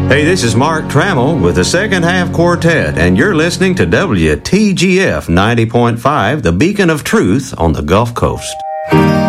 Hey, this is Mark Trammell with the Second Half Quartet, and you're listening to WTGF 90.5, the beacon of truth on the Gulf Coast.